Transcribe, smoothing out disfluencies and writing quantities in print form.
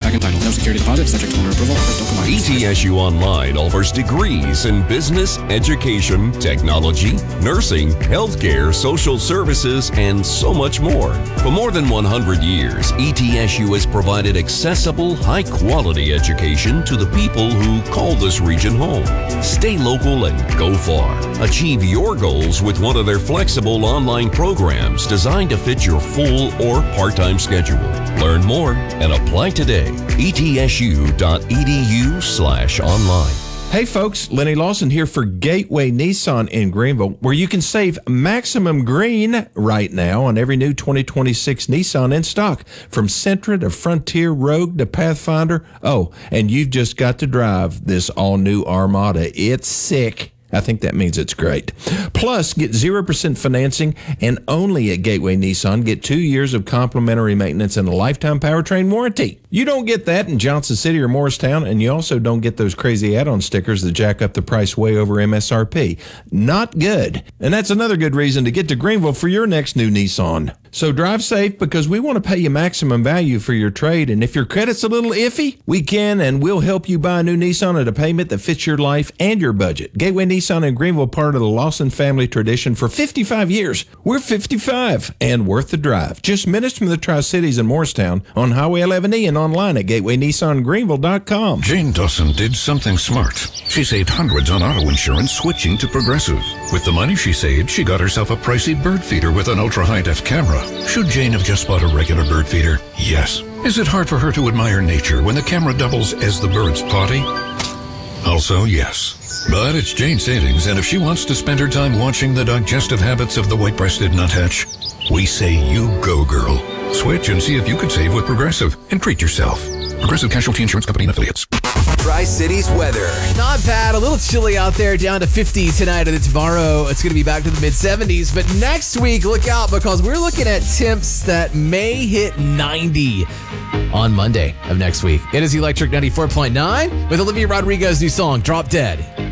second title. No security deposit. Subject to owner approval. Crystal Combines. ETSU Online offers degrees in business, education, technology, nursing, healthcare, social services, and so much more. For more than 100 years, ETSU has provided accessible, high-quality education to the people who call this region home. Stay local and go far. Achieve your goals with one of their flexible online programs designed to fit your full or part-time schedule. Learn more and apply today. etsu.edu/online. Hey folks, Lenny Lawson here for Gateway Nissan in Greenville, where you can save maximum green right now on every new 2026 Nissan in stock, from Sentra to Frontier, Rogue to Pathfinder. Oh, and you've just got to drive this all-new Armada. It's sick. I think that means it's great. Plus, get 0% financing, and only at Gateway Nissan get 2 years of complimentary maintenance and a lifetime powertrain warranty. You don't get that in Johnson City or Morristown, and you also don't get those crazy add-on stickers that jack up the price way over MSRP. Not good. And that's another good reason to get to Greenville for your next new Nissan. So drive safe, because we want to pay you maximum value for your trade. And if your credit's a little iffy, we can and will help you buy a new Nissan at a payment that fits your life and your budget. Gateway Nissan in Greenville, part of the Lawson family tradition for 55 years. We're 55 and worth the drive. Just minutes from the Tri-Cities in Morristown on Highway 11E and online at GatewayNissanGreenville.com. Jane Dawson did something smart. She saved hundreds on auto insurance switching to Progressive. With the money she saved, she got herself a pricey bird feeder with an ultra-high-def camera. Should Jane have just bought a regular bird feeder? Yes. Is it hard for her to admire nature when the camera doubles as the bird's potty? Also, yes. But it's Jane's savings, and if she wants to spend her time watching the digestive habits of the white-breasted nuthatch, we say you go, girl. Switch and see if you could save with Progressive and treat yourself. Progressive Casualty Insurance Company and Affiliates. Tri-Cities weather. Not bad. A little chilly out there, down to 50 tonight, and tomorrow it's going to be back to the mid-70s. But next week, look out, because we're looking at temps that may hit 90 on Monday of next week. It is Electric 94.9 with Olivia Rodrigo's new song, Drop Dead.